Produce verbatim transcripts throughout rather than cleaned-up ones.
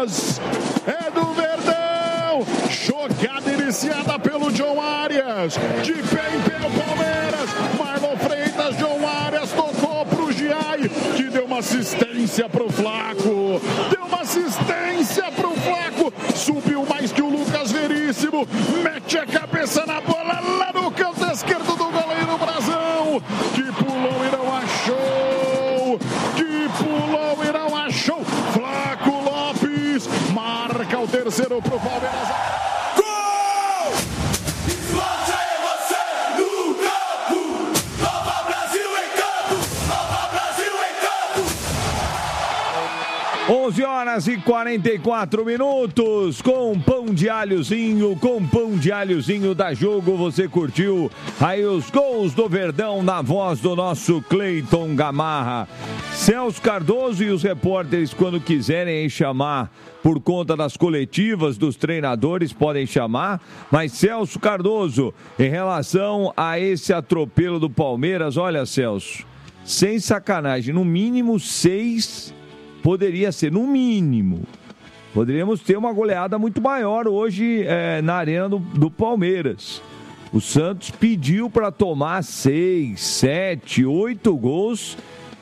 Palmeiras, é do Verdão, jogada iniciada pelo John Arias, de pé em pé o Palmeiras, Marlon Freitas, John Arias tocou pro Giai, que deu uma assistência pro Flaco, deu uma assistência pro Flaco, subiu mais que o Lucas Veríssimo, mete a cabeça na bola lá no canto esquerdo do goleiro Brazão, que pulou e não achou, que pulou e não achou, Flaco Lopes marca o terceiro pro Palmeiras. onze horas e quarenta e quatro minutos, com pão de alhozinho, com pão de alhozinho da Jogo, você curtiu aí os gols do Verdão na voz do nosso Cleiton Gamarra. Celso Cardoso e os repórteres, quando quiserem chamar por conta das coletivas dos treinadores, podem chamar, mas Celso Cardoso, em relação a esse atropelo do Palmeiras, olha, Celso, sem sacanagem, no mínimo seis... Poderia ser, no mínimo. Poderíamos ter uma goleada muito maior hoje é, na arena do, do Palmeiras. O Santos pediu para tomar seis, sete, oito gols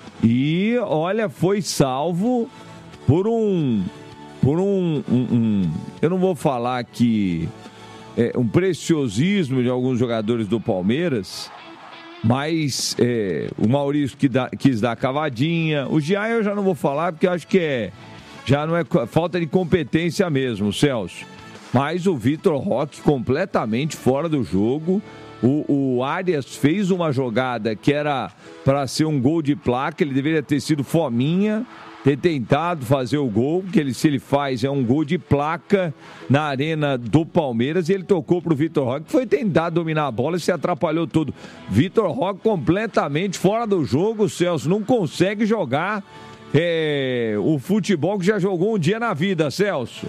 e, olha, foi salvo por um... Por um... um, um eu não vou falar que... É, um preciosismo de alguns jogadores do Palmeiras... Mas é, o Maurício que dá, quis dar a cavadinha. O Giai eu já não vou falar porque eu acho que é, já não é falta de competência mesmo, Celso. Mas o Vitor Roque completamente fora do jogo. O, o Arias fez uma jogada que era para ser um gol de placa. Ele deveria ter sido fominha, ter tentado fazer o gol, que ele, se ele faz é um gol de placa na arena do Palmeiras, e ele tocou pro Vitor Roque, que foi tentar dominar a bola e se atrapalhou tudo. Vitor Roque completamente fora do jogo, Celso, não consegue jogar é, o futebol que já jogou um dia na vida, Celso.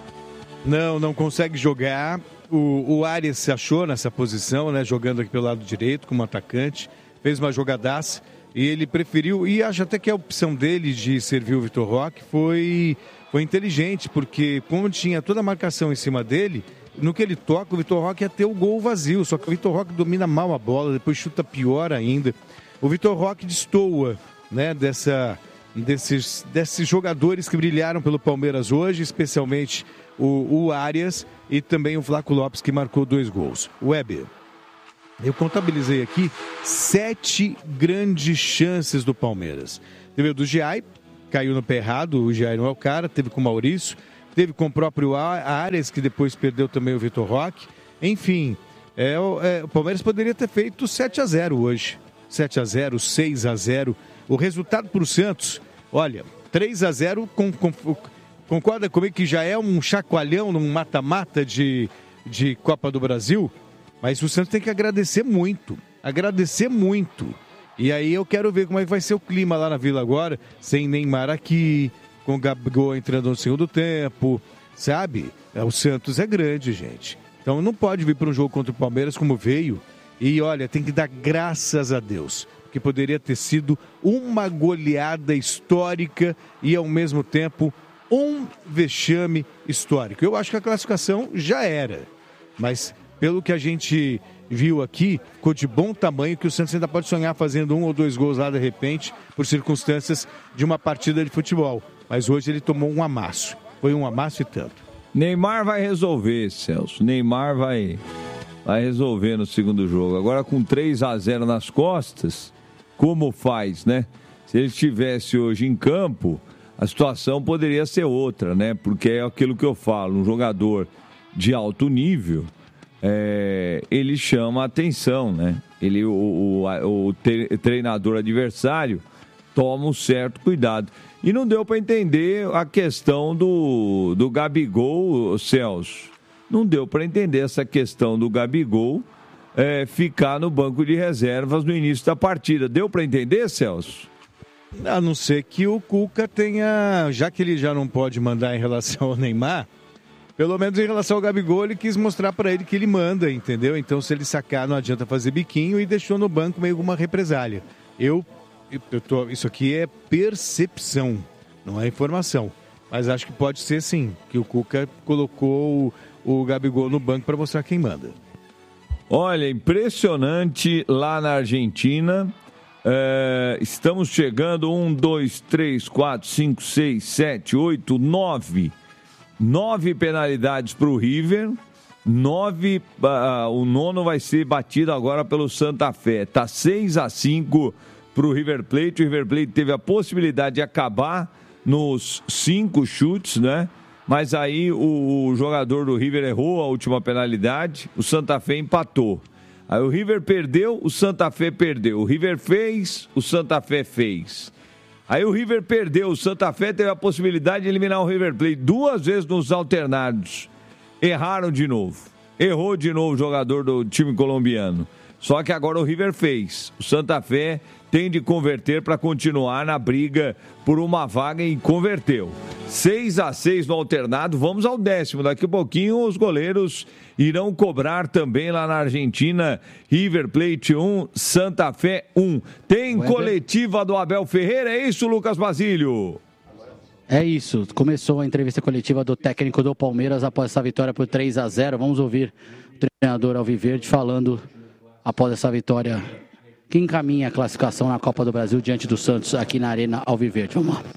Não, não consegue jogar. O, o Arias se achou nessa posição, né, jogando aqui pelo lado direito como atacante, fez uma jogadaça. E ele preferiu, e acho até que a opção dele de servir o Vitor Roque foi, foi inteligente, porque como tinha toda a marcação em cima dele, no que ele toca, o Vitor Roque ia ter o gol vazio, só que o Vitor Roque domina mal a bola, depois chuta pior ainda. O Vitor Roque destoa, né, dessa, desses, desses jogadores que brilharam pelo Palmeiras hoje, especialmente o, o Arias e também o Flaco Lopes, que marcou dois gols. Weber. Eu contabilizei aqui sete grandes chances do Palmeiras. Teve o do Giai, caiu no pé errado, o Giai não é o cara, teve com o Maurício, teve com o próprio Arias, que depois perdeu também o Vitor Roque. Enfim, é, é, o Palmeiras poderia ter feito sete a zero hoje. sete a zero, seis a zero. O resultado para o Santos, olha, três a zero, com, com, concorda comigo que já é um chacoalhão num mata-mata de, de Copa do Brasil? Mas o Santos tem que agradecer muito, agradecer muito. E aí eu quero ver como é que vai ser o clima lá na Vila agora, sem Neymar aqui, com o Gabigol entrando no segundo tempo, sabe? O Santos é grande, gente. Então não pode vir para um jogo contra o Palmeiras como veio. E olha, tem que dar graças a Deus, porque poderia ter sido uma goleada histórica e ao mesmo tempo um vexame histórico. Eu acho que a classificação já era, mas... Pelo que a gente viu aqui, ficou de bom tamanho que o Santos ainda pode sonhar fazendo um ou dois gols lá de repente, por circunstâncias de uma partida de futebol. Mas hoje ele tomou um amasso. Foi um amasso e tanto. Neymar vai resolver, Celso. Neymar vai, vai resolver no segundo jogo. Agora com três a zero nas costas, como faz, né? Se ele estivesse hoje em campo, a situação poderia ser outra, né? Porque é aquilo que eu falo, um jogador de alto nível... É, ele chama a atenção, né? Ele, o, o, o treinador adversário toma um certo cuidado. E não deu para entender a questão do, do Gabigol, Celso. Não deu para entender essa questão do Gabigol é, ficar no banco de reservas no início da partida. Deu para entender, Celso? A não ser que o Cuca tenha, já que ele já não pode mandar em relação ao Neymar, pelo menos em relação ao Gabigol, ele quis mostrar para ele que ele manda, entendeu? Então, se ele sacar, não adianta fazer biquinho, e deixou no banco meio uma represália. Eu, eu tô, isso aqui é percepção, não é informação. Mas acho que pode ser sim, que o Cuca colocou o, o Gabigol no banco para mostrar quem manda. Olha, impressionante lá na Argentina. É, estamos chegando, um, dois, três, quatro, cinco, seis, sete, oito, nove. Nove penalidades para o River. Nove, uh, o nono vai ser batido agora pelo Santa Fé. Está seis a cinco para o River Plate. O River Plate teve a possibilidade de acabar nos cinco chutes, né? Mas aí o, o jogador do River errou a última penalidade. O Santa Fé empatou. Aí o River perdeu, o Santa Fé perdeu. O River fez, o Santa Fé fez. Aí o River perdeu, o Santa Fé teve a possibilidade de eliminar o River Plate duas vezes nos alternados. Erraram de novo. Errou de novo o jogador do time colombiano. Só que agora o River fez. O Santa Fé tem de converter para continuar na briga por uma vaga e converteu. seis a seis no alternado, vamos ao décimo. Daqui a pouquinho os goleiros irão cobrar também lá na Argentina. River Plate um, Santa Fé um. Tem coletiva do Abel Ferreira, é isso, Lucas Basílio? É isso, começou a entrevista coletiva do técnico do Palmeiras após essa vitória por três a zero. Vamos ouvir o treinador Alviverde falando após essa vitória que encaminha a classificação na Copa do Brasil diante do Santos aqui na Arena Alviverde. Vamos lá.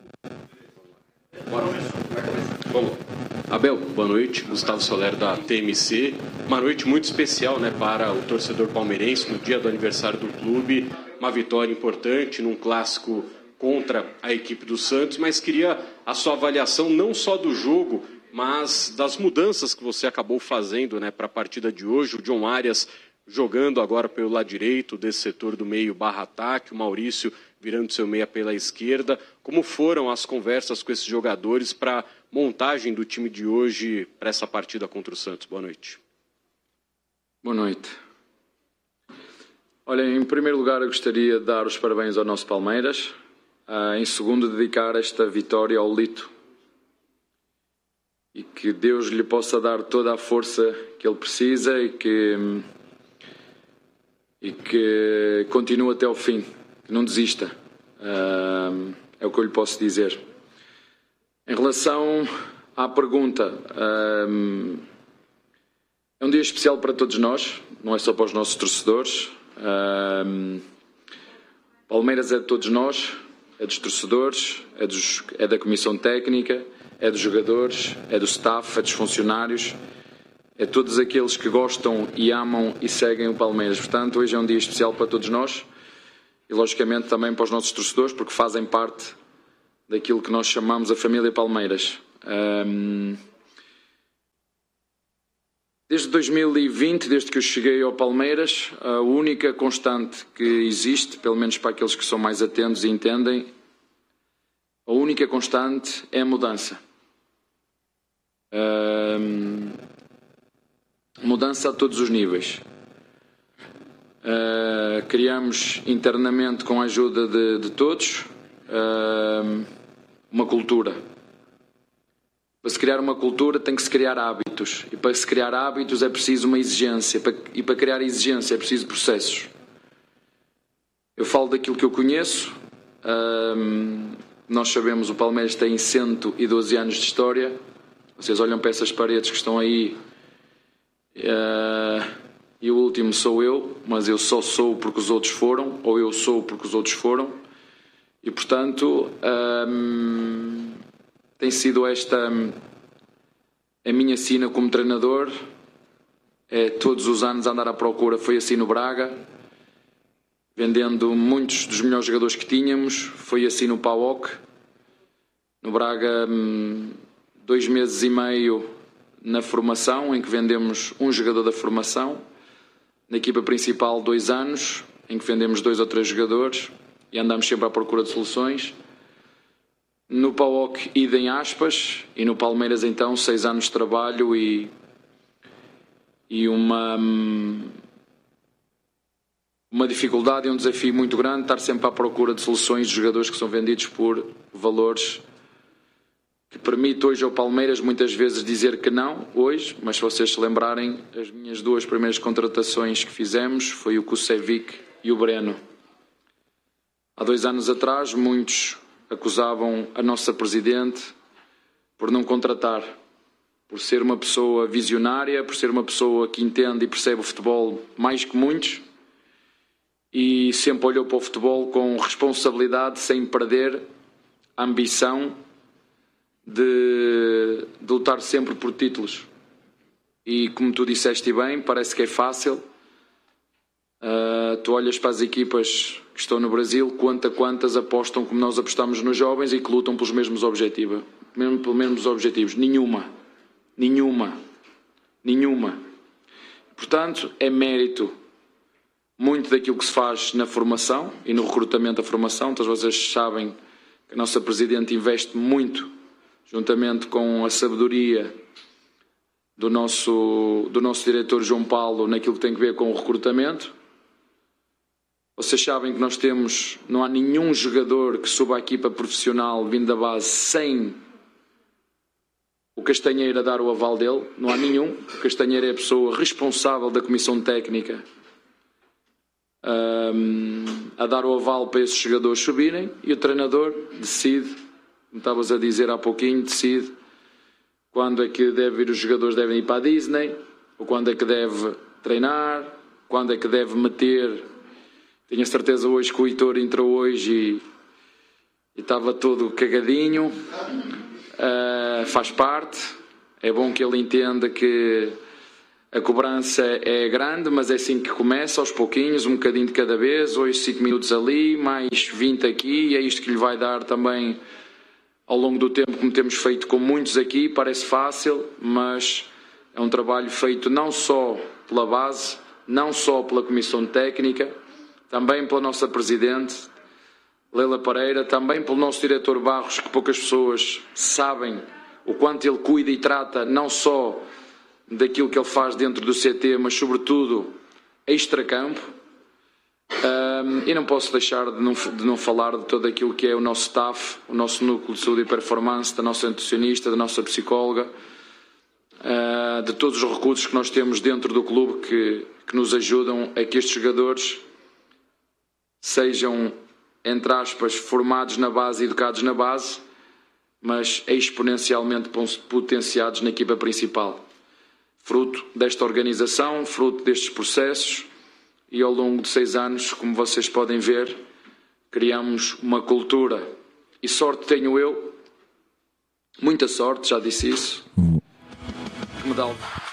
Bom, Abel, boa noite. Gustavo Soler da T M C. Uma noite muito especial, né, para o torcedor palmeirense no dia do aniversário do clube. Uma vitória importante num clássico contra a equipe do Santos, mas queria a sua avaliação não só do jogo, mas das mudanças que você acabou fazendo, né, para a partida de hoje. O John Arias jogando agora pelo lado direito desse setor do meio barra ataque, o Maurício virando seu meia pela esquerda. Como foram as conversas com esses jogadores para montagem do time de hoje para essa partida contra o Santos? Boa noite. Boa noite. Olha, em primeiro lugar eu gostaria de dar os parabéns ao nosso Palmeiras. Uh, em segundo, dedicar esta vitória ao Lito. E que Deus lhe possa dar toda a força que ele precisa e que... e que continue até ao fim, que não desista. Uh, é o que eu lhe posso dizer. Em relação à pergunta, uh, é um dia especial para todos nós, não é só para os nossos torcedores. Uh, Palmeiras é de todos nós, é dos torcedores, é, dos, é da comissão técnica, é dos jogadores, é do staff, é dos funcionários. É todos aqueles que gostam e amam e seguem o Palmeiras. Portanto, hoje é um dia especial para todos nós e, logicamente, também para os nossos torcedores, porque fazem parte daquilo que nós chamamos a família Palmeiras. Um... Desde dois mil e vinte, desde que eu cheguei ao Palmeiras, a única constante que existe, pelo menos para aqueles que são mais atentos e entendem, a única constante é a mudança. Um... Mudança a todos os níveis. Uh, criamos internamente, com a ajuda de, de todos, uh, uma cultura. Para se criar uma cultura tem que se criar hábitos. E para se criar hábitos é preciso uma exigência. E para criar exigência é preciso processos. Eu falo daquilo que eu conheço. Uh, nós sabemos, o Palmeiras tem cento e doze anos de história. Vocês olham para essas paredes que estão aí. Uh, e o último sou eu, mas eu só sou porque os outros foram, ou eu sou porque os outros foram, e portanto um, tem sido esta a minha sina como treinador, é todos os anos andar à procura. Foi assim no Braga, vendendo muitos dos melhores jogadores que tínhamos, foi assim no P A O C, no Braga um, dois meses e meio na formação, em que vendemos um jogador da formação. Na equipa principal, dois anos, em que vendemos dois ou três jogadores e andamos sempre à procura de soluções. No P A O C, idem aspas, e no Palmeiras, então, seis anos de trabalho e, e uma, uma dificuldade e um desafio muito grande, estar sempre à procura de soluções de jogadores que são vendidos por valores que permite hoje ao Palmeiras muitas vezes dizer que não, hoje, mas se vocês se lembrarem, as minhas duas primeiras contratações que fizemos foi o Kusevic e o Breno. Há dois anos atrás, muitos acusavam a nossa Presidente por não contratar, por ser uma pessoa visionária, por ser uma pessoa que entende e percebe o futebol mais que muitos e sempre olhou para o futebol com responsabilidade, sem perder a ambição de, de lutar sempre por títulos. E como tu disseste bem, parece que é fácil. Uh, tu olhas para as equipas que estão no Brasil, quanta quantas apostam como nós apostamos nos jovens e que lutam pelos mesmos objetivos. Mesmo pelos mesmos objetivos. Nenhuma. Nenhuma. Nenhuma. Portanto, é mérito muito daquilo que se faz na formação e no recrutamento da formação. Todos vocês sabem que a nossa Presidente investe muito, juntamente com a sabedoria do nosso, do nosso diretor João Paulo, naquilo que tem a ver com o recrutamento. Vocês sabem que nós temos, não há nenhum jogador que suba à equipa profissional vindo da base sem o Castanheira dar o aval dele. Não há nenhum. O Castanheira é a pessoa responsável da comissão técnica um, a dar o aval para esses jogadores subirem, e o treinador decide, como estavas a dizer há pouquinho, decide quando é que deve ir, os jogadores devem ir para a Disney, ou quando é que deve treinar, quando é que deve meter. Tenho a certeza hoje que o Heitor entrou hoje e, e estava todo cagadinho. Uh, faz parte. É bom que ele entenda que a cobrança é grande, mas é assim que começa, aos pouquinhos, um bocadinho de cada vez. Hoje cinco minutos ali, mais vinte aqui, e é isto que lhe vai dar também ao longo do tempo, como temos feito com muitos aqui. Parece fácil, mas é um trabalho feito não só pela base, não só pela comissão técnica, também pela nossa Presidente, Leila Pereira, também pelo nosso diretor Barros, que poucas pessoas sabem o quanto ele cuida e trata não só daquilo que ele faz dentro do C T, mas sobretudo extracampo. Um, e não posso deixar de não, de não falar de todo aquilo que é o nosso staff, o nosso núcleo de saúde e performance, da nossa nutricionista, da nossa psicóloga, uh, de todos os recursos que nós temos dentro do clube que, que nos ajudam a que estes jogadores sejam, entre aspas, formados na base e educados na base, mas exponencialmente potenciados na equipa principal. Fruto desta organização, fruto destes processos, e ao longo de seis anos, como vocês podem ver, criamos uma cultura. E sorte tenho eu, muita sorte, já disse isso, que me dá...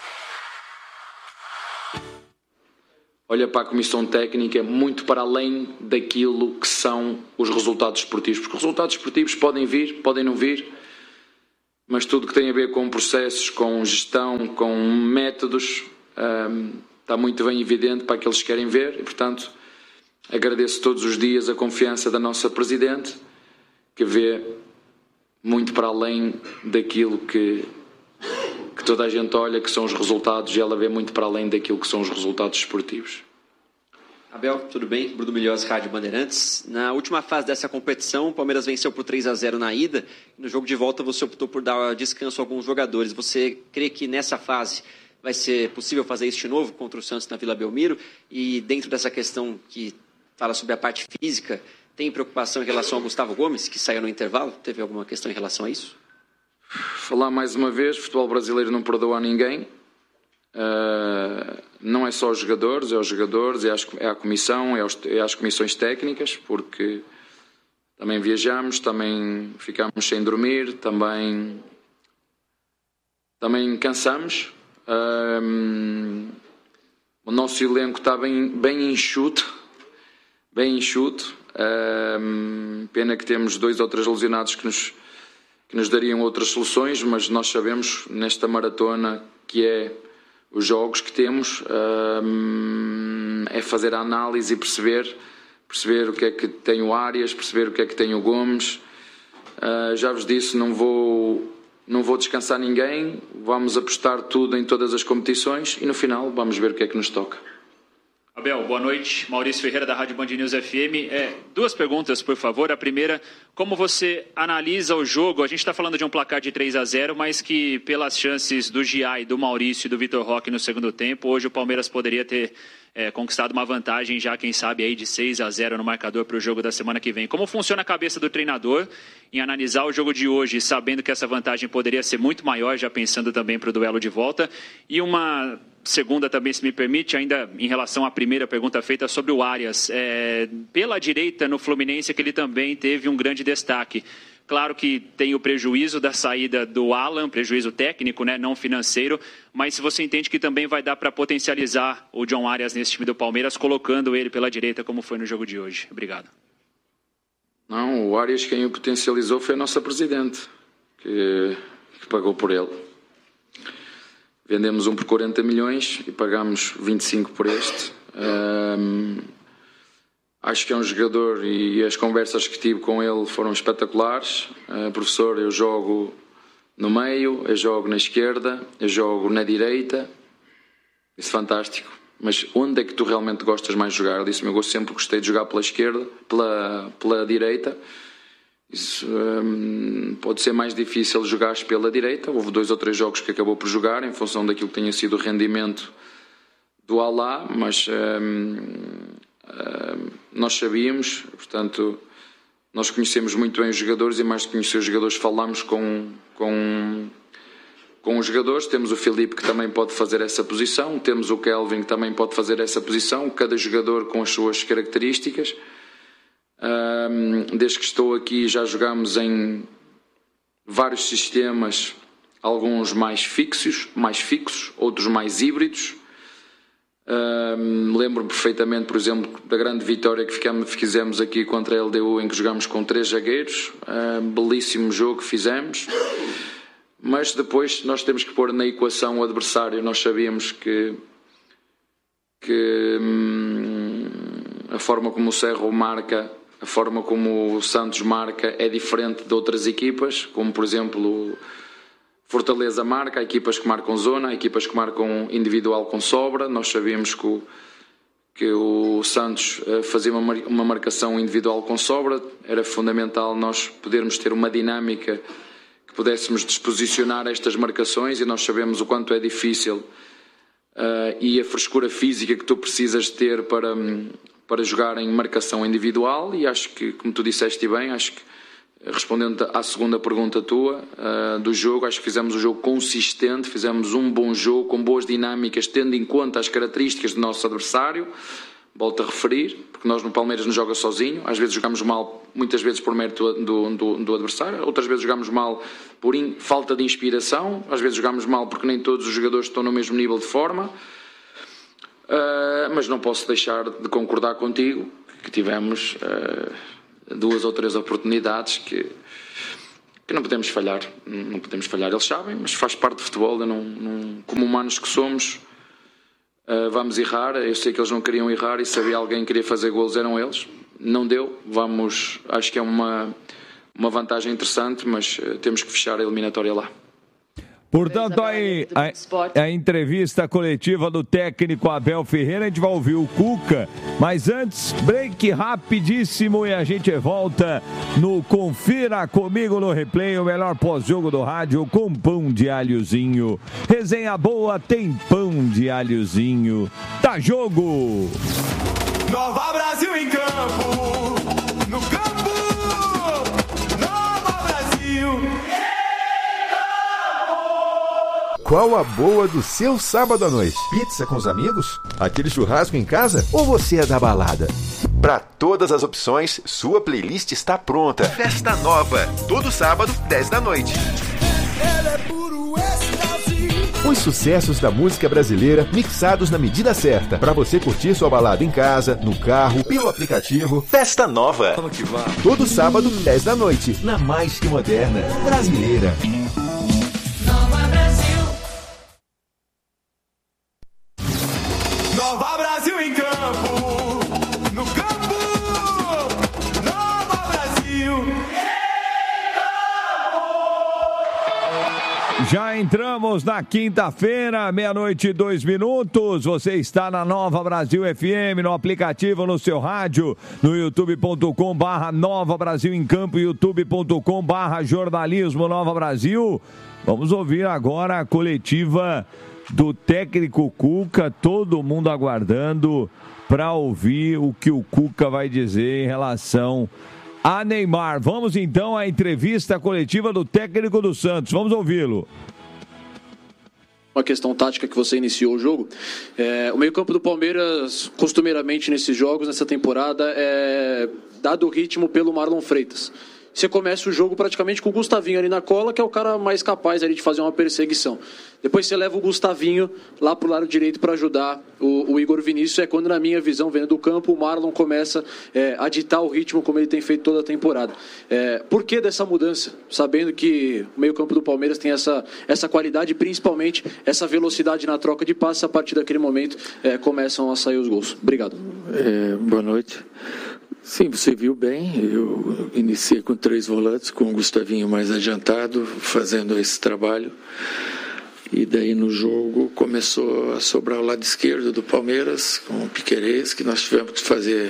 Olha para a comissão técnica muito para além daquilo que são os resultados esportivos. Porque os resultados esportivos podem vir, podem não vir, mas tudo que tem a ver com processos, com gestão, com métodos, hum, está muito bem evidente para aqueles que querem ver. E, portanto, agradeço todos os dias a confiança da nossa Presidente, que vê muito para além daquilo que... que toda a gente olha, que são os resultados, e ela vê muito para além daquilo que são os resultados esportivos. Abel, tudo bem? Bruno Milhões, Rádio Bandeirantes. Na última fase dessa competição, o Palmeiras venceu por três a zero na ida. No jogo de volta, você optou por dar descanso a alguns jogadores. Você crê que nessa fase vai ser possível fazer isso de novo contra o Santos na Vila Belmiro? E dentro dessa questão que fala sobre a parte física, tem preocupação em relação ao Gustavo Gomes, que saiu no intervalo? Teve alguma questão em relação a isso? Falar mais uma vez, o futebol brasileiro não perdoa a ninguém. Uh, não é só os jogadores, é os jogadores, é, as, é a comissão, é, os, é as comissões técnicas, porque também viajamos, também ficamos sem dormir, também, também cansamos. Uh, o nosso elenco está bem, bem enxuto, bem enxuto. Uh, pena que temos dois ou três lesionados que nos que nos dariam outras soluções, mas nós sabemos nesta maratona que é os jogos que temos, hum, é fazer a análise e perceber, perceber o que é que tem o Arias, perceber o que é que tem o Gomes. Uh, já vos disse, não vou, não vou descansar ninguém, vamos apostar tudo em todas as competições e no final vamos ver o que é que nos toca. Abel, boa noite. Maurício Ferreira, da Rádio Band News F M. É, duas perguntas, por favor. A primeira, como você analisa o jogo? A gente está falando de um placar de três a zero, mas que pelas chances do Giai, do Maurício e do Vitor Roque no segundo tempo, hoje o Palmeiras poderia ter é, conquistado uma vantagem já, quem sabe, aí de seis a zero no marcador para o jogo da semana que vem. Como funciona a cabeça do treinador em analisar o jogo de hoje, sabendo que essa vantagem poderia ser muito maior, já pensando também para o duelo de volta? E uma segunda também, se me permite, ainda em relação à primeira pergunta feita sobre o Arias. É, pela direita no Fluminense, que ele também teve um grande destaque. Claro que tem o prejuízo da saída do Alan, prejuízo técnico, né, não financeiro, mas se você entende que também vai dar para potencializar o John Arias nesse time do Palmeiras, colocando ele pela direita, como foi no jogo de hoje. Obrigado. Não, o Arias quem o potencializou foi a nossa Presidente, que, que pagou por ele. Vendemos um por quarenta milhões e pagamos vinte e cinco por este. Um, acho que é um jogador e as conversas que tive com ele foram espetaculares. Uh, professor, eu jogo no meio, eu jogo na esquerda, eu jogo na direita. Isso é fantástico. Mas onde é que tu realmente gostas mais de jogar? Ele disse-me, eu sempre gostei de jogar pela esquerda, pela, pela direita. Isso, hum, pode ser mais difícil jogar pela direita. Houve dois ou três jogos que acabou por jogar em função daquilo que tenha sido o rendimento do Alá, mas hum, hum, nós sabíamos, portanto, nós conhecemos muito bem os jogadores e mais de conhecer os jogadores falamos com, com, com os jogadores. Temos o Filipe que também pode fazer essa posição, temos o Kelvin que também pode fazer essa posição, cada jogador com as suas características. Desde que estou aqui já jogamos em vários sistemas, alguns mais fixos, mais fixos, outros mais híbridos. Lembro-me perfeitamente, por exemplo, da grande vitória que fizemos aqui contra a L D U, em que jogámos com três zagueiros. Belíssimo jogo que fizemos. Mas depois nós temos que pôr na equação o adversário. Nós sabíamos que, que hum, a forma como o Cerro marca, a forma como o Santos marca é diferente de outras equipas, como por exemplo Fortaleza marca, há equipas que marcam zona, há equipas que marcam individual com sobra. Nós sabíamos que o, que o Santos fazia uma, uma marcação individual com sobra, era fundamental nós podermos ter uma dinâmica que pudéssemos disposicionar estas marcações, e nós sabemos o quanto é difícil uh, e a frescura física que tu precisas ter para... para jogar em marcação individual. E acho que, como tu disseste bem, acho que, respondendo à segunda pergunta tua uh, do jogo, acho que fizemos um jogo consistente, fizemos um bom jogo, com boas dinâmicas, tendo em conta as características do nosso adversário. Volto a referir, porque nós no Palmeiras não joga sozinho, às vezes jogamos mal, muitas vezes por mérito do, do, do adversário, outras vezes jogamos mal por in, falta de inspiração, às vezes jogamos mal porque nem todos os jogadores estão no mesmo nível de forma. Uh, mas não posso deixar de concordar contigo que tivemos uh, duas ou três oportunidades que, que não podemos falhar, não podemos falhar, eles sabem, mas faz parte do futebol. Eu não, não, como humanos que somos, uh, vamos errar. Eu sei que eles não queriam errar e se havia alguém que queria fazer golos eram eles, não deu. Vamos, acho que é uma, uma vantagem interessante, mas uh, temos que fechar a eliminatória lá. Portanto, aí, a, a entrevista coletiva do técnico Abel Ferreira, a gente vai ouvir o Cuca, mas antes, break rapidíssimo e a gente volta no Confira Comigo no Replay, o melhor pós-jogo do rádio com pão de alhozinho. Resenha boa, tem pão de alhozinho. Tá jogo! Nova Brasil em campo, no campo, Nova Brasil. Qual a boa do seu sábado à noite? Pizza com os amigos? Aquele churrasco em casa? Ou você é da balada? Para todas as opções, sua playlist está pronta. Festa Nova, todo sábado, dez da noite. Os sucessos da música brasileira mixados na medida certa, para você curtir sua balada em casa, no carro, pelo aplicativo. Festa Nova. Todo sábado, dez da noite, na mais que moderna brasileira. Nova Brasil em campo, no campo, Nova Brasil. Já entramos na quinta-feira, meia-noite e dois minutos. Você está na Nova Brasil F M, no aplicativo, no seu rádio, no youtube ponto com barra Nova Brasil em Campo, youtube ponto com barra Jornalismo Nova Brasil. Vamos ouvir agora a coletiva do técnico Cuca, todo mundo aguardando para ouvir o que o Cuca vai dizer em relação a Neymar. Vamos então à entrevista coletiva do técnico do Santos. Vamos ouvi-lo. Uma questão tática que você iniciou o jogo. É, o meio-campo do Palmeiras, costumeiramente nesses jogos, nessa temporada, é dado o ritmo pelo Marlon Freitas. Você começa o jogo praticamente com o Gustavinho ali na cola, que é o cara mais capaz ali de fazer uma perseguição. Depois você leva o Gustavinho lá pro lado direito para ajudar o, o Igor Vinícius. É quando, na minha visão, vendo do campo, o Marlon começa é, a ditar o ritmo como ele tem feito toda a temporada. É, por que dessa mudança? Sabendo que o meio-campo do Palmeiras tem essa, essa qualidade e principalmente essa velocidade na troca de passes. A partir daquele momento é, começam a sair os gols. Obrigado. É, boa noite. Sim, você viu bem, eu iniciei com três volantes, com o Gustavinho mais adiantado, fazendo esse trabalho. E daí no jogo começou a sobrar o lado esquerdo do Palmeiras, com o Piquerez, que nós tivemos que fazer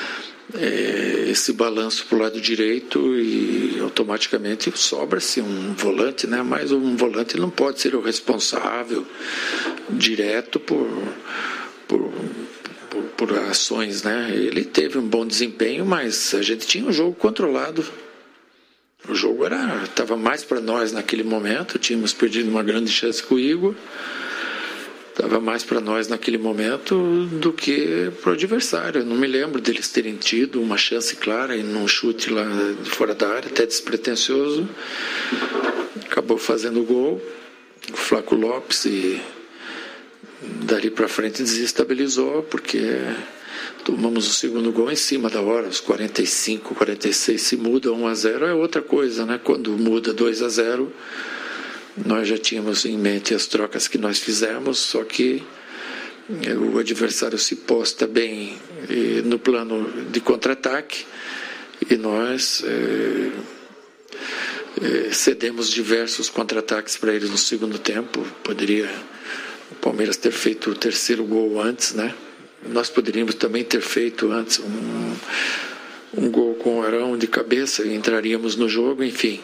é, esse balanço para o lado direito e automaticamente sobra-se um volante, né? Mas um volante não pode ser o responsável direto por... por Por, por ações, né? Ele teve um bom desempenho, mas a gente tinha um jogo controlado. O jogo era estava mais para nós naquele momento. Tínhamos perdido uma grande chance com o Igor. Estava mais para nós naquele momento do que para o adversário. Eu não me lembro deles terem tido uma chance clara e num chute lá de fora da área, até despretensioso. Acabou fazendo o gol. O Flaco Lopes e dali para frente desestabilizou, porque tomamos o segundo gol em cima da hora, os quarenta e cinco, quarenta e seis, se muda um a zero é outra coisa, né? Quando muda dois a zero, nós já tínhamos em mente as trocas que nós fizemos, só que o adversário se posta bem no plano de contra-ataque e nós é, é, cedemos diversos contra-ataques para eles no segundo tempo. Poderia o Palmeiras ter feito o terceiro gol antes, né? Nós poderíamos também ter feito antes um, um gol com o Arão de cabeça e entraríamos no jogo, enfim.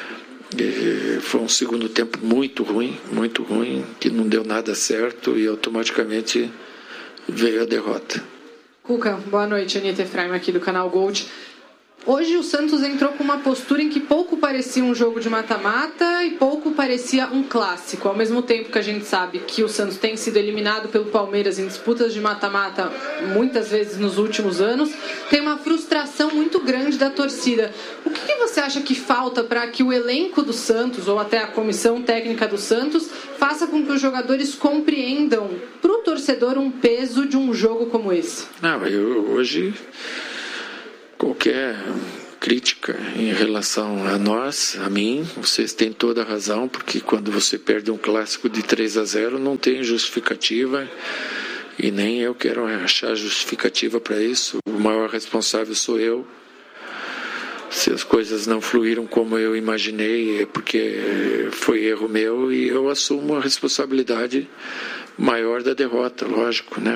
E foi um segundo tempo muito ruim, muito ruim, que não deu nada certo e automaticamente veio a derrota. Cuca, boa noite. Anitta Efraim aqui do canal Gold. Hoje o Santos entrou com uma postura em que pouco parecia um jogo de mata-mata e pouco parecia um clássico. Ao mesmo tempo que a gente sabe que o Santos tem sido eliminado pelo Palmeiras em disputas de mata-mata muitas vezes nos últimos anos, tem uma frustração muito grande da torcida. O que, que você acha que falta para que o elenco do Santos, ou até a comissão técnica do Santos, faça com que os jogadores compreendam para o torcedor um peso de um jogo como esse? Não, eu hoje... Qualquer crítica em relação a nós, a mim, vocês têm toda a razão, porque quando você perde um clássico de três a zero não tem justificativa e nem eu quero achar justificativa para isso. O maior responsável sou eu. Se as coisas não fluíram como eu imaginei é porque foi erro meu e eu assumo a responsabilidade maior da derrota, lógico, né?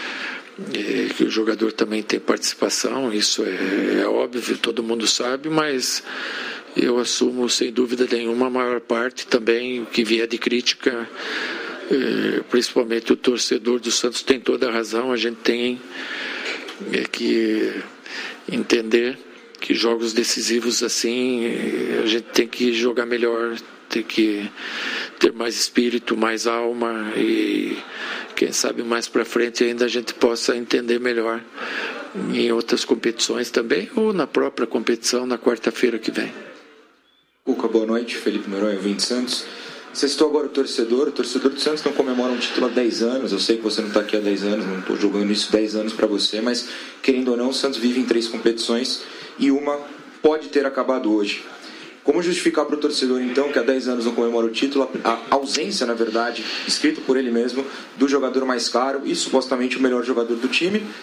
E que o jogador também tem participação, isso é, é óbvio, todo mundo sabe, mas eu assumo sem dúvida nenhuma a maior parte também, o que vier de crítica, eh, principalmente o torcedor do Santos tem toda a razão, a gente tem é, que entender que jogos decisivos assim, a gente tem que jogar melhor, tem que ter mais espírito, mais alma e quem sabe mais para frente ainda a gente possa entender melhor em outras competições também ou na própria competição na quarta-feira que vem. Cuca, boa noite. Felipe Noronha, vinte Santos. Você citou agora o torcedor. O torcedor do Santos não comemora um título há dez anos. Eu sei que você não está aqui há dez anos, não estou jogando isso dez anos para você, mas querendo ou não, o Santos vive em três competições e uma pode ter acabado hoje. Como justificar para o torcedor, então, que há dez anos não comemora o título, a ausência, na verdade, escrito por ele mesmo, do jogador mais caro e supostamente o melhor jogador do time?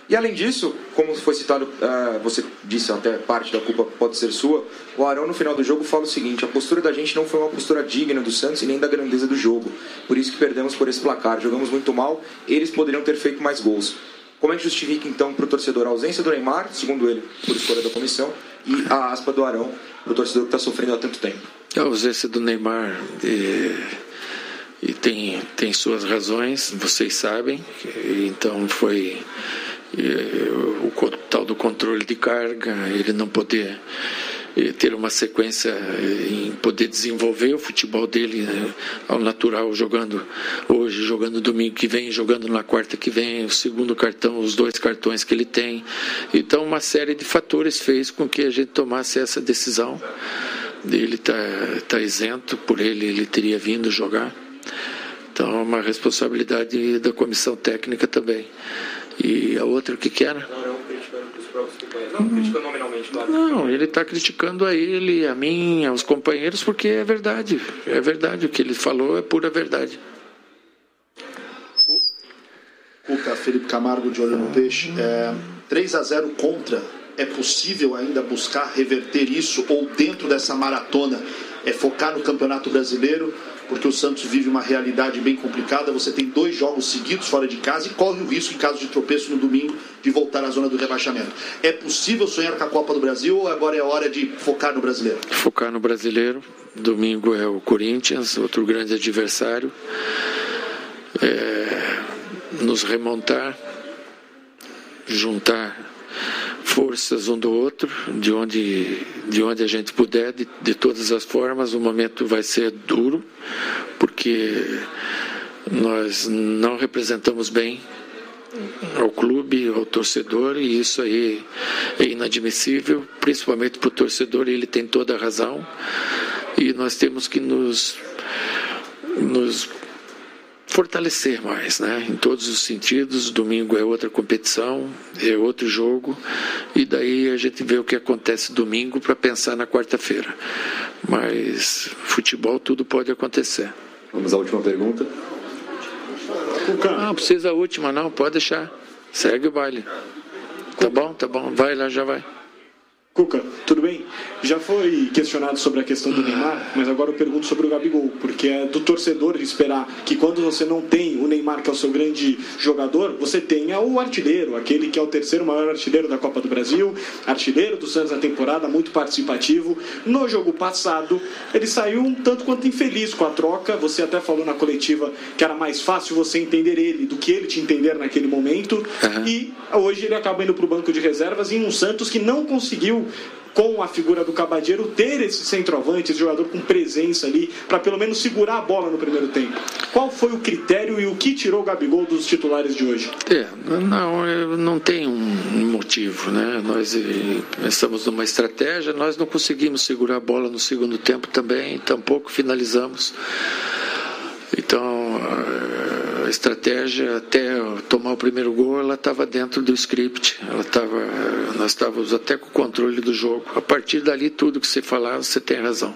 E além disso, como foi citado, uh, você disse até parte da culpa pode ser sua, o Arão no final do jogo fala o seguinte: a postura da gente não foi uma postura digna do Santos e nem da grandeza do jogo, por isso que perdemos por esse placar, jogamos muito mal, eles poderiam ter feito mais gols. Como é que justifica então para o torcedor a ausência do Neymar, segundo ele, por escolha da comissão, e a aspa do Arão para o torcedor que está sofrendo há tanto tempo? A ausência do Neymar e, e tem, tem suas razões, vocês sabem, então foi e, o tal do controle de carga, ele não poder e, ter uma sequência em poder desenvolver o futebol dele, né, ao natural, jogando hoje, jogando domingo que vem, jogando na quarta que vem, o segundo cartão, os dois cartões que ele tem. Então uma série de fatores fez com que a gente tomasse essa decisão. Ele está tá isento, por ele ele teria vindo jogar. Então é uma responsabilidade da comissão técnica também. E a outra, o que que era? Não, não, criticando os próprios companheiros. Não, criticando nominalmente, claro. Não, ele está criticando a ele, a mim, aos companheiros, porque é verdade. É verdade, o que ele falou é pura verdade. Cuca, Felipe Camargo de Olho no Peixe. É, três a zero contra. É possível ainda buscar reverter isso ou dentro dessa maratona é focar no Campeonato Brasileiro? Porque o Santos vive uma realidade bem complicada. Você tem dois jogos seguidos fora de casa e corre o risco, em caso de tropeço no domingo, de voltar à zona do rebaixamento. É possível sonhar com a Copa do Brasil ou agora é hora de focar no Brasileiro? Focar no Brasileiro. Domingo é o Corinthians, outro grande adversário. É, nos remontar, juntar forças um do outro, de onde, de onde a gente puder, de, de todas as formas. O momento vai ser duro, porque nós não representamos bem ao clube, ao torcedor, e isso aí é inadmissível, principalmente para o torcedor, e ele tem toda a razão, e nós temos que nos, nos fortalecer mais, né? Em todos os sentidos. Domingo é outra competição, é outro jogo, e daí a gente vê o que acontece domingo para pensar na quarta-feira. Mas futebol, tudo pode acontecer. Vamos à última pergunta. Não precisa a última, não, pode deixar. Segue o baile. Tá bom, tá bom, vai lá, já vai. Cuca, tudo bem? Já foi questionado sobre a questão do Neymar, mas agora eu pergunto sobre o Gabigol, porque é do torcedor de esperar que quando você não tem o Neymar, que é o seu grande jogador, você tenha o artilheiro, aquele que é o terceiro maior artilheiro da Copa do Brasil, artilheiro do Santos na temporada, muito participativo. No jogo passado, ele saiu um tanto quanto infeliz com a troca. Você até falou na coletiva que era mais fácil você entender ele do que ele te entender naquele momento. Uhum. E hoje ele acaba indo para o banco de reservas em um Santos que não conseguiu, com a figura do Cabadeiro, ter esse centroavante, esse jogador com presença ali, para pelo menos segurar a bola no primeiro tempo. Qual foi o critério e o que tirou o Gabigol dos titulares de hoje? É, não, não tem um motivo, né? Nós estamos numa estratégia, nós não conseguimos segurar a bola no segundo tempo também, tampouco finalizamos. Então, a estratégia até tomar o primeiro gol, ela estava dentro do script, ela tava, nós estávamos até com o controle do jogo. A partir dali, tudo que você falar, você tem razão.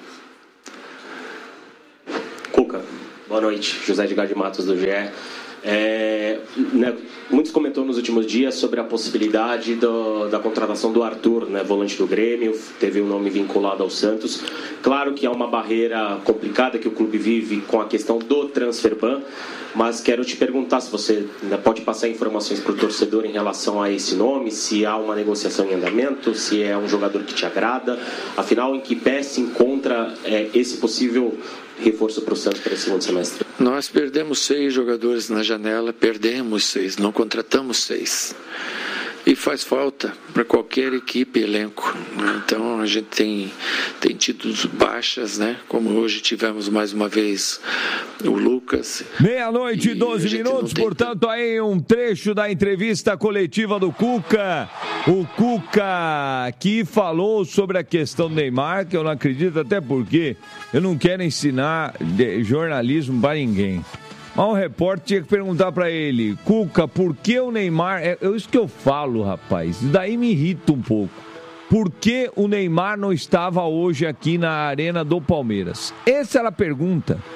Cuca, boa noite. José Edgar de Matos, do G E. É, né, muitos comentou nos últimos dias sobre a possibilidade do, da contratação do Arthur, né, volante do Grêmio, teve um nome vinculado ao Santos. Claro que há uma barreira complicada que o clube vive com a questão do transfer ban, mas quero te perguntar se você ainda pode passar informações para o torcedor em relação a esse nome, se há uma negociação em andamento, se é um jogador que te agrada, afinal, em que pé se encontra é, esse possível reforço para o Santos para esse segundo semestre? Nós perdemos seis jogadores na janela, perdemos seis, não contratamos seis. E faz falta para qualquer equipe, elenco. Então a gente tem, tem tido baixas, né? Como hoje tivemos mais uma vez o Lucas. Meia-noite e doze minutos, portanto, aí um trecho da entrevista coletiva do Cuca. O Cuca que falou sobre a questão do Neymar, que eu não acredito, até porque eu não quero ensinar jornalismo para ninguém. Mas um repórter tinha que perguntar pra ele: Cuca, por que o Neymar... É isso que eu falo, rapaz. Isso daí me irrita um pouco. Por que o Neymar não estava hoje aqui na arena do Palmeiras? Essa era a pergunta.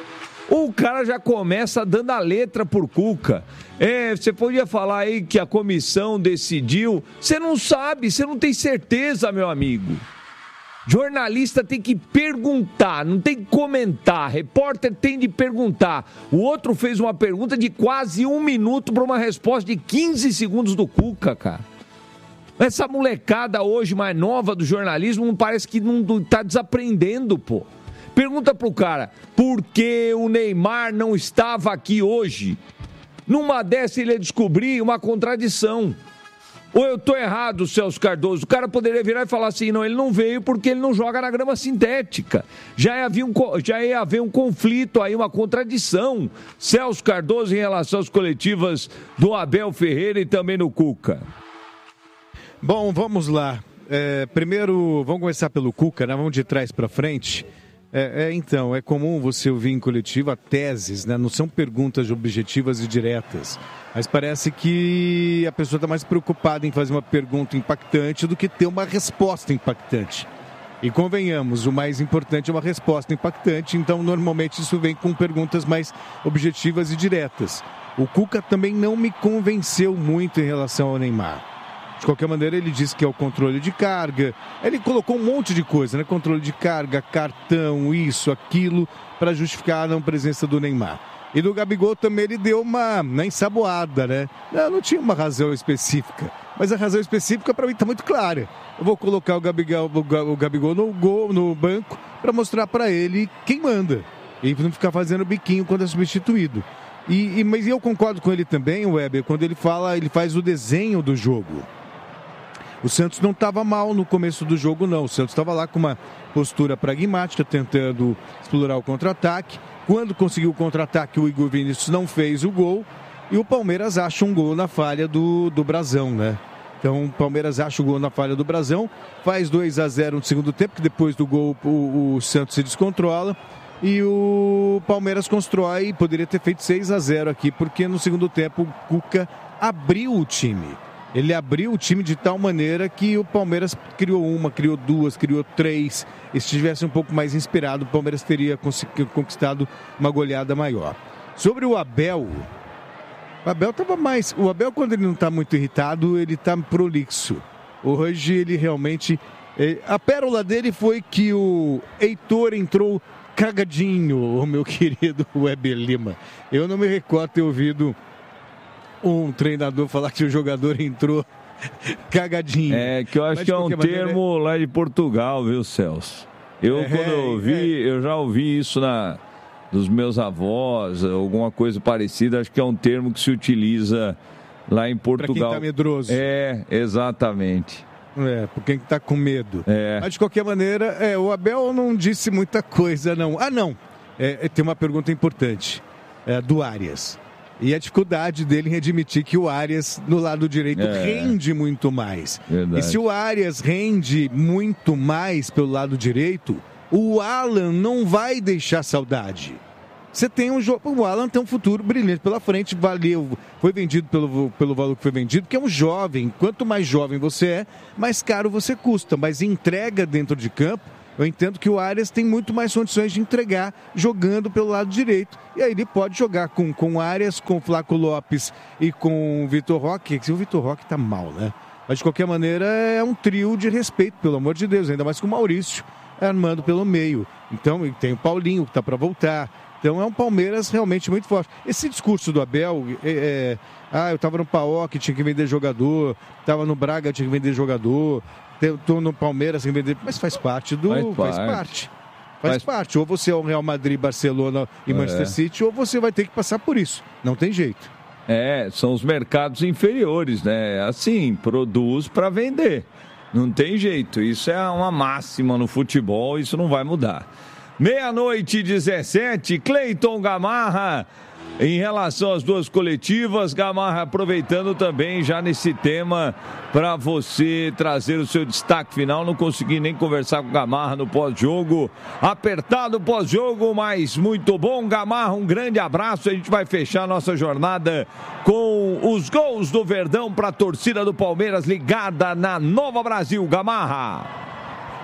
O cara já começa dando a letra por Cuca. É, você podia falar aí que a comissão decidiu. Você não sabe, você não tem certeza, meu amigo. Jornalista tem que perguntar, não tem que comentar. Repórter tem de perguntar. O outro fez uma pergunta de quase um minuto para uma resposta de quinze segundos do Cuca, cara. Essa molecada hoje mais nova do jornalismo parece que não está desaprendendo, pô. Pergunta pro cara, por que o Neymar não estava aqui hoje? Numa dessa ele ia descobrir uma contradição. Ou eu tô errado, Celso Cardoso? O cara poderia virar e falar assim, não, ele não veio porque ele não joga na grama sintética. Já ia haver um, já ia haver um conflito aí, uma contradição. Celso Cardoso em relação às coletivas do Abel Ferreira e também no Cuca. Bom, vamos lá. É, primeiro, vamos começar pelo Cuca, né? Vamos de trás para frente. É, é, então, é comum você ouvir em coletiva teses, né? Não são perguntas objetivas e diretas. Mas parece que a pessoa está mais preocupada em fazer uma pergunta impactante do que ter uma resposta impactante. E convenhamos, o mais importante é uma resposta impactante, então normalmente isso vem com perguntas mais objetivas e diretas. O Cuca também não me convenceu muito em relação ao Neymar. De qualquer maneira, ele disse que é o controle de carga. Ele colocou um monte de coisa, né? Controle de carga, cartão, isso, aquilo, para justificar a não presença do Neymar. E do Gabigol também ele deu uma, uma ensaboada, né? Não, não tinha uma razão específica. Mas a razão específica, para mim, está muito clara. Eu vou colocar o Gabigol, o Gabigol no, gol, no banco para mostrar para ele quem manda. E não ficar fazendo biquinho quando é substituído. E, e, mas eu concordo com ele também, Weber, quando ele fala, ele faz o desenho do jogo. O Santos não estava mal no começo do jogo, não. O Santos estava lá com uma postura pragmática, tentando explorar o contra-ataque. Quando conseguiu o contra-ataque, o Igor Vinícius não fez o gol. E o Palmeiras acha um gol na falha do, do Brasão, né? Então, o Palmeiras acha o gol na falha do Brasão. Faz dois a zero no segundo tempo, que depois do gol o, o Santos se descontrola. E o Palmeiras constrói, poderia ter feito seis a zero aqui, porque no segundo tempo o Cuca abriu o time. Ele abriu o time de tal maneira que o Palmeiras criou uma, criou duas, criou três. E se estivesse um pouco mais inspirado, o Palmeiras teria conquistado uma goleada maior. Sobre o Abel, o Abel estava mais... O Abel, quando ele não está muito irritado, ele está prolixo. Hoje ele realmente... A pérola dele foi que o Heitor entrou cagadinho, o meu querido Weber Lima. Eu não me recordo ter ouvido um treinador falar que o jogador entrou cagadinho. É, que eu acho Mas, que é um maneira, termo lá de Portugal, viu, Celso? Eu, é, quando eu ouvi, é. eu já ouvi isso na, dos meus avós, alguma coisa parecida, acho que é um termo que se utiliza lá em Portugal. Pra quem tá medroso. É, exatamente. É, por quem tá com medo. É. Mas, de qualquer maneira, é, o Abel não disse muita coisa, não. Ah, não. É, tem uma pergunta importante. É, do Arias. E a dificuldade dele em admitir que o Arias, no lado direito, é. rende muito mais. Verdade. E se o Arias rende muito mais pelo lado direito, o Alan não vai deixar saudade. Você tem um jogo. O Alan tem um futuro brilhante pela frente, valeu, foi vendido pelo, pelo valor que foi vendido, porque é um jovem. Quanto mais jovem você é, mais caro você custa. Mas entrega dentro de campo, eu entendo que o Arias tem muito mais condições de entregar jogando pelo lado direito. E aí ele pode jogar com, com o Arias, com o Flaco Lopes e com o Vitor Roque. O Vitor Roque tá mal, né? Mas de qualquer maneira é um trio de respeito, pelo amor de Deus. Ainda mais com o Maurício armando pelo meio. Então tem o Paulinho que tá para voltar. Então é um Palmeiras realmente muito forte. Esse discurso do Abel, é, é, ah, eu estava no Paok, tinha que vender jogador, estava no Braga, tinha que vender jogador, estou no Palmeiras, tinha que vender... Mas faz parte do... Faz parte. Faz parte. Faz faz... parte. Ou você é o Real Madrid, Barcelona e é. Manchester City, ou você vai ter que passar por isso. Não tem jeito. É, são os mercados inferiores, né? Assim, produz para vender. Não tem jeito. Isso é uma máxima no futebol, isso não vai mudar. Meia-noite e dezessete, Cleiton Gamarra, em relação às duas coletivas, Gamarra aproveitando também já nesse tema para você trazer o seu destaque final. Não consegui nem conversar com o Gamarra no pós-jogo, apertado pós-jogo, mas muito bom. Gamarra, um grande abraço, a gente vai fechar a nossa jornada com os gols do Verdão para a torcida do Palmeiras ligada na Nova Brasil. Gamarra.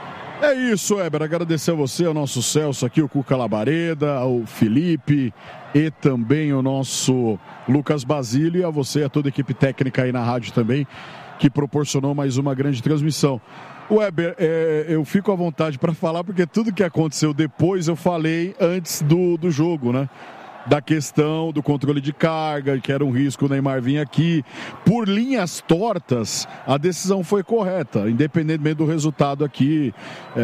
É isso, Weber. Agradecer a você, ao nosso Celso aqui, o Cuca Labareda, ao Felipe e também o nosso Lucas Basílio e a você e a toda a equipe técnica aí na rádio também, que proporcionou mais uma grande transmissão. Weber, é, eu fico à vontade para falar porque tudo que aconteceu depois eu falei antes do, do jogo, né? Da questão do controle de carga, que era um risco o Neymar vir aqui. Por linhas tortas, a decisão foi correta, independentemente do resultado aqui.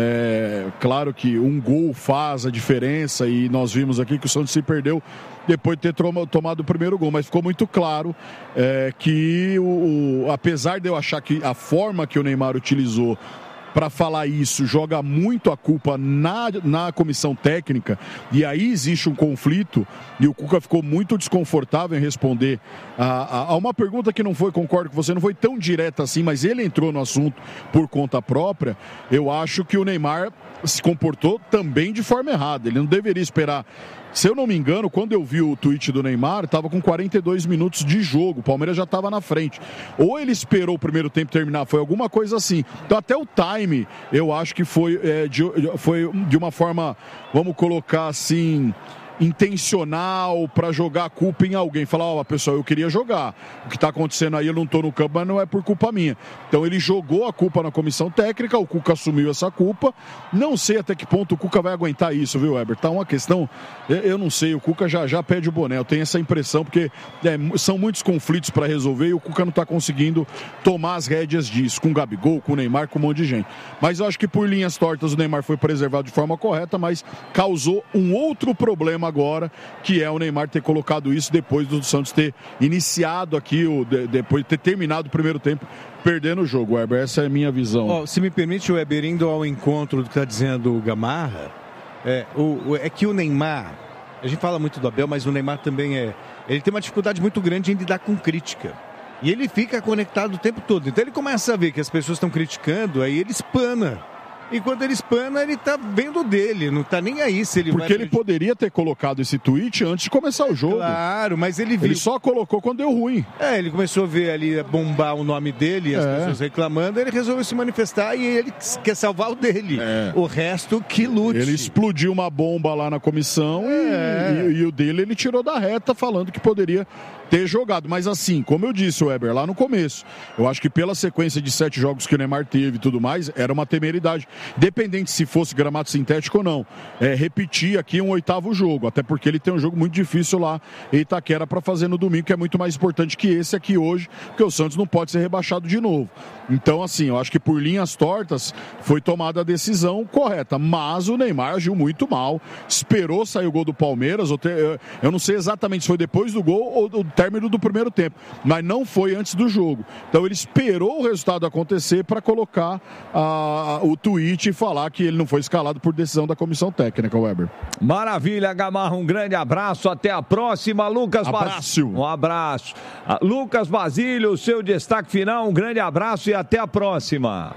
É, claro que um gol faz a diferença e nós vimos aqui que o Santos se perdeu depois de ter tomado o primeiro gol, mas ficou muito claro é, que, o, o, apesar de eu achar que a forma que o Neymar utilizou para falar isso, joga muito a culpa na, na comissão técnica, e aí existe um conflito, e o Cuca ficou muito desconfortável em responder a, a, a uma pergunta que não foi, concordo com você, não foi tão direta assim, mas ele entrou no assunto por conta própria. Eu acho que o Neymar se comportou também de forma errada, ele não deveria esperar. Se eu não me engano, quando eu vi o tweet do Neymar, estava com quarenta e dois minutos de jogo, o Palmeiras já estava na frente. Ou ele esperou o primeiro tempo terminar, foi alguma coisa assim. Então até o time, eu acho que foi, é, de, foi de uma forma, vamos colocar assim, intencional, para jogar a culpa em alguém. Falar, ó, oh, pessoal, eu queria jogar. O que está acontecendo aí, eu não estou no campo, mas não é por culpa minha. Então ele jogou a culpa na comissão técnica, o Cuca assumiu essa culpa. Não sei até que ponto o Cuca vai aguentar isso, viu, Weber? Tá uma questão, eu não sei, o Cuca já, já pede o boné, eu tenho essa impressão, porque é, são muitos conflitos para resolver e o Cuca não está conseguindo tomar as rédeas disso, com o Gabigol, com o Neymar, com um monte de gente. Mas eu acho que por linhas tortas o Neymar foi preservado de forma correta, mas causou um outro problema agora, que é o Neymar ter colocado isso depois do Santos ter iniciado aqui, o, de, depois de ter terminado o primeiro tempo, perdendo o jogo, Weber. Essa é a minha visão. Oh, se me permite, Weber, indo ao encontro do que está dizendo o Gamarra, é, o, o, é que o Neymar, a gente fala muito do Abel, mas o Neymar também é, ele tem uma dificuldade muito grande em lidar com crítica. E ele fica conectado o tempo todo. Então ele começa a ver que as pessoas estão criticando, aí ele espana. E quando ele espana, ele tá vendo dele, não tá nem aí se ele Porque vai... ele poderia ter colocado esse tweet antes de começar o jogo. Claro, mas ele viu... Ele só colocou quando deu ruim. É, ele começou a ver ali, bombar o nome dele, as é. pessoas reclamando, ele resolveu se manifestar e ele quer salvar o dele. É. O resto, que lute. Ele explodiu uma bomba lá na comissão é. e, e, e o dele ele tirou da reta falando que poderia ter jogado, mas assim, como eu disse, Weber, lá no começo, eu acho que pela sequência de sete jogos que o Neymar teve e tudo mais, era uma temeridade, dependente se fosse gramado sintético ou não, é, repetir aqui um oitavo jogo, até porque ele tem um jogo muito difícil lá em Itaquera para fazer no domingo, que é muito mais importante que esse aqui hoje, porque o Santos não pode ser rebaixado de novo. Então, assim, eu acho que por linhas tortas foi tomada a decisão correta, mas o Neymar agiu muito mal, esperou sair o gol do Palmeiras, eu não sei exatamente se foi depois do gol ou do término do primeiro tempo, mas não foi antes do jogo. Então ele esperou o resultado acontecer para colocar uh, o tweet e falar que ele não foi escalado por decisão da comissão técnica, Weber. Maravilha, Gamarra, um grande abraço, até a próxima, Lucas Basílio. Um abraço. Uh, Lucas Basílio, seu destaque final, um grande abraço e até a próxima.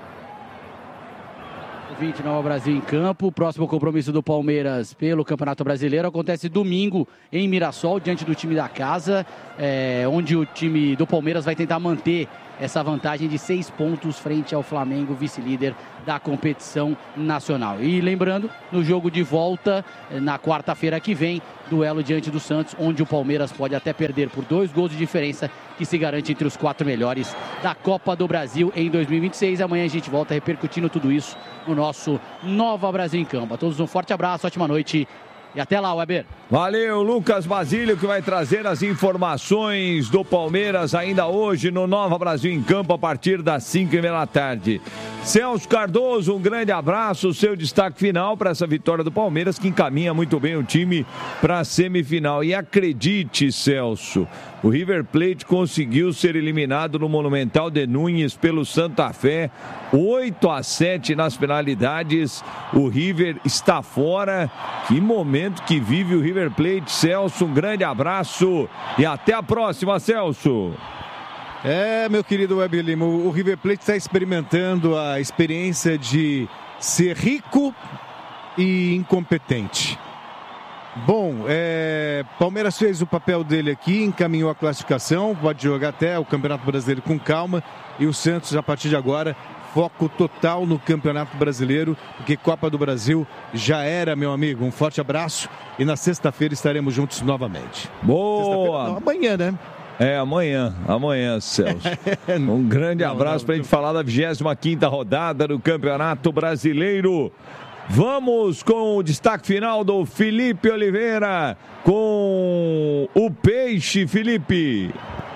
vinte Nova Brasil em campo. O próximo compromisso do Palmeiras pelo Campeonato Brasileiro acontece domingo em Mirassol, diante do time da casa, é, onde o time do Palmeiras vai tentar manter essa vantagem de seis pontos frente ao Flamengo, vice-líder da competição nacional. E lembrando, no jogo de volta, na quarta-feira que vem, duelo diante do Santos, onde o Palmeiras pode até perder por dois gols de diferença, que se garante entre os quatro melhores da Copa do Brasil em dois mil e vinte e seis. Amanhã a gente volta repercutindo tudo isso no nosso Nova Brasil em Campo. A todos um forte abraço, ótima noite e até lá, Weber. Valeu, Lucas Basílio, que vai trazer as informações do Palmeiras ainda hoje no Nova Brasil em Campo a partir das cinco e meia da tarde. Celso Cardoso, um grande abraço, seu destaque final para essa vitória do Palmeiras, que encaminha muito bem o time para a semifinal. E acredite, Celso, o River Plate conseguiu ser eliminado no Monumental de Núñez pelo Santa Fé, oito a sete nas penalidades. O River está fora. Que momento que vive o River Plate, Celso, um grande abraço e até a próxima, Celso. É, meu querido Weber Lima, o River Plate está experimentando a experiência de ser rico e incompetente. Bom, é, Palmeiras fez o papel dele aqui, encaminhou a classificação, pode jogar até o Campeonato Brasileiro com calma, e o Santos, a partir de agora, foco total no Campeonato Brasileiro, porque Copa do Brasil já era, meu amigo. Um forte abraço e na sexta-feira estaremos juntos novamente. Boa! Não, amanhã, né? É, amanhã, amanhã, Celso. Um grande abraço para a gente falar da vigésima quinta rodada do Campeonato Brasileiro. Vamos com o destaque final do Felipe Oliveira com o Peixe, Felipe.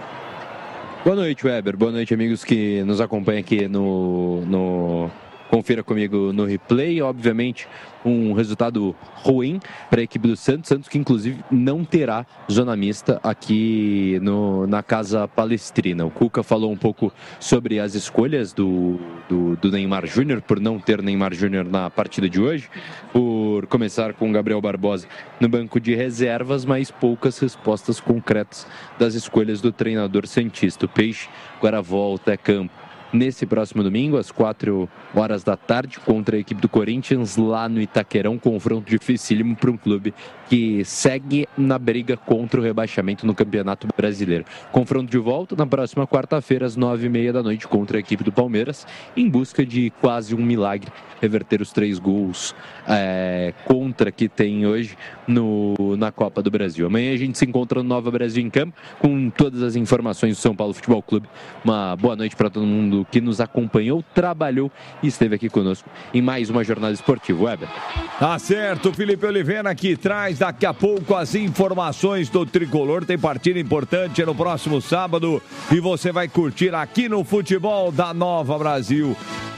Boa noite, Weber. Boa noite, amigos que nos acompanham aqui no... no... Confira comigo no replay. Obviamente, um resultado ruim para a equipe do Santos. Santos que, inclusive, não terá zona mista aqui no, na Casa Palestrina. O Cuca falou um pouco sobre as escolhas do, do, do Neymar Júnior, por não ter Neymar Júnior na partida de hoje, por começar com Gabriel Barbosa no banco de reservas, mas poucas respostas concretas das escolhas do treinador santista. O Peixe agora volta a campo nesse próximo domingo, às quatro horas da tarde, contra a equipe do Corinthians, lá no Itaquerão. Confronto dificílimo para um clube que segue na briga contra o rebaixamento no Campeonato Brasileiro. Confronto de volta na próxima quarta-feira, às nove e meia da noite, contra a equipe do Palmeiras, em busca de quase um milagre, reverter os três gols é, contra que tem hoje no, na Copa do Brasil. Amanhã a gente se encontra no Nova Brasil em Campo, com todas as informações do São Paulo Futebol Clube. Uma boa noite para todo mundo que nos acompanhou, trabalhou e esteve aqui conosco em mais uma jornada esportiva. Weber. Tá certo, Felipe Oliveira que traz daqui a pouco as informações do Tricolor. Tem partida importante no próximo sábado e você vai curtir aqui no Futebol da Nova Brasil.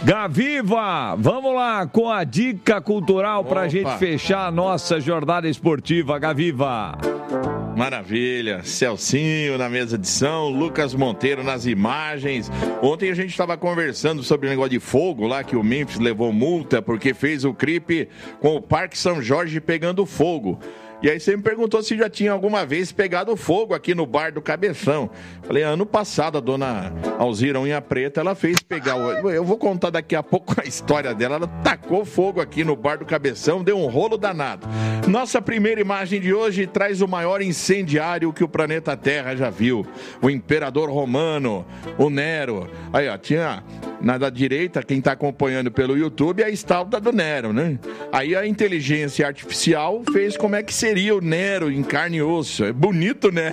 Gaviva, vamos lá com a dica cultural para a gente fechar a nossa jornada esportiva. Gaviva. Maravilha, Celcinho na mesa de som, Lucas Monteiro nas imagens. Ontem a gente estava conversando sobre o negócio de fogo lá, que o Memphis levou multa porque fez o clipe com o Parque São Jorge pegando fogo. E aí você me perguntou se já tinha alguma vez pegado fogo aqui no bar do Cabeção. Falei, ano passado a dona Alzira Unha Preta, ela fez pegar o... Eu vou contar daqui a pouco a história dela. Ela tacou fogo aqui no bar do Cabeção, deu um rolo danado. Nossa primeira imagem de hoje traz o maior incendiário que o planeta Terra já viu. O imperador romano, o Nero. Aí, ó, tinha na da direita, quem está acompanhando pelo YouTube, a estátua do Nero, né? Aí a inteligência artificial fez como é que seria o Nero em carne e osso. É bonito, né?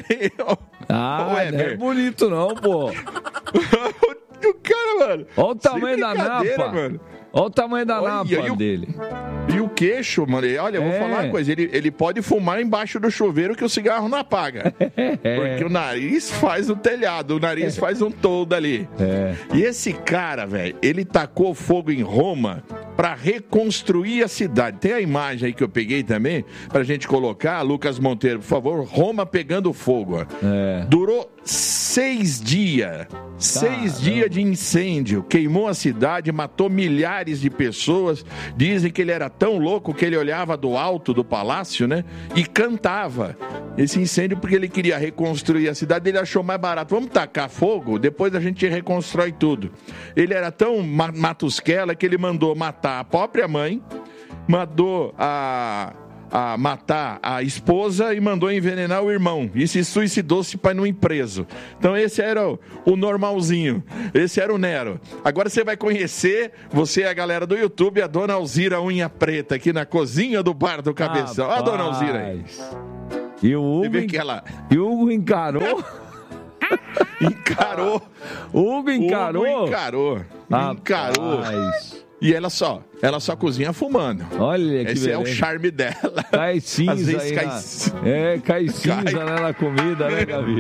Ah, não é bonito não, pô. O cara, mano. Olha o tamanho da napa. Mano. Olha o tamanho da Olha, napa e o, dele. E o queixo, mano. Olha, eu vou é. falar uma coisa. Ele, ele pode fumar embaixo do chuveiro que o cigarro não apaga. É. Porque o nariz faz o telhado, o nariz é. faz um toldo ali. É. E esse cara, velho, ele tacou fogo em Roma para reconstruir a cidade. Tem a imagem aí que eu peguei também, pra gente colocar. Lucas Monteiro, por favor. Roma pegando fogo. É. Durou seis dias. Seis dias de incêndio. Queimou a cidade, matou milhares de pessoas. Dizem que ele era tão louco que ele olhava do alto do palácio, né? E cantava esse incêndio porque ele queria reconstruir a cidade. Ele achou mais barato. Vamos tacar fogo, depois a gente reconstrói tudo. Ele era tão matusquela que ele mandou matar a própria mãe, mandou a... a matar a esposa e mandou envenenar o irmão e se suicidou-se para não ir preso. Então esse era o, o normalzinho, esse era o Nero. Agora você vai conhecer, você e a galera do YouTube, a dona Alzira Unha Preta aqui na cozinha do bar do Cabeção. Olha a dona Alzira aí. E o Hugo, en... ela... e o Hugo encarou encarou o Hugo encarou Hugo encarou encarou e ela só, ela só cozinha fumando. Olha que esse beleza. É o charme dela. Cai cinza Às vezes aí cai... Na... É, cai cinza cai... né, na comida, né, Gabi?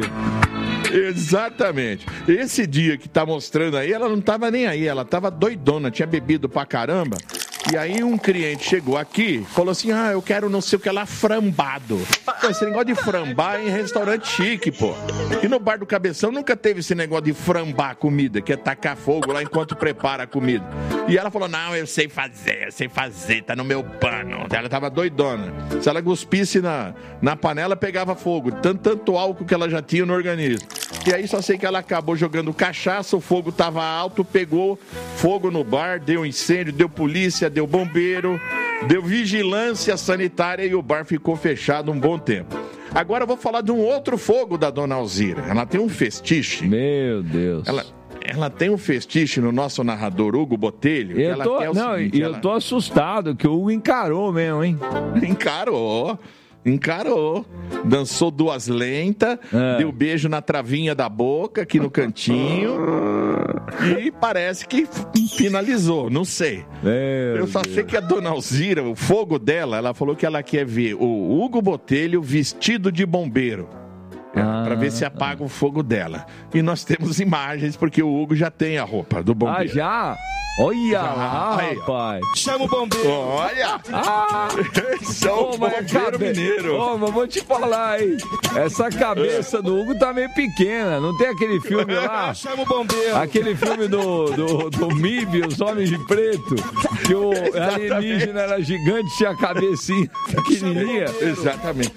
Exatamente. Esse dia que tá mostrando aí, ela não tava nem aí, ela tava doidona, tinha bebido pra caramba. E aí um cliente chegou aqui, falou assim, ah, eu quero não sei o que lá, frambado. Pô, esse negócio de frambar é em restaurante chique, pô. E no bar do Cabeção nunca teve esse negócio de frambar a comida, que é tacar fogo lá enquanto prepara a comida. E ela falou, não, eu sei fazer, eu sei fazer, tá no meu pano. Ela tava doidona. Se ela cuspisse na, na panela, pegava fogo. Tanto, tanto álcool que ela já tinha no organismo. E aí só sei que ela acabou jogando cachaça, o fogo tava alto, pegou fogo no bar, deu incêndio, deu polícia, deu bombeiro, deu vigilância sanitária e o bar ficou fechado um bom tempo. Agora eu vou falar de um outro fogo da dona Alzira. Ela tem um festiche. Meu Deus. Ela, ela tem um fetiche no nosso narrador Hugo Botelho. Que Eu ela tô, quer o não, seguinte, eu ela... tô assustado que o Hugo encarou mesmo, hein? Encarou. Encarou. Dançou duas lentas, É. deu beijo na travinha da boca, aqui no cantinho. E parece que finalizou, não sei. Meu Eu só sei que a dona Alzira, o fogo dela, ela falou que ela quer ver o Hugo Botelho vestido de bombeiro. É, Ah. pra ver se apaga o fogo dela. E nós temos imagens, porque o Hugo já tem a roupa do bombeiro. Ah, já? Olha Já, lá, aí, ó. rapaz. Chama o bombeiro. Olha! Ah! Esse é o Ô, mas a bombeiro cabe- mineiro. Ô, mas vou te falar, hein? Essa cabeça do Hugo tá meio pequena. Não tem aquele filme lá? Chama o bombeiro. Aquele filme do, do, do M I B, Os Homens de Preto, que o Exatamente. alienígena era gigante e tinha a cabecinha pequenininha. Exatamente.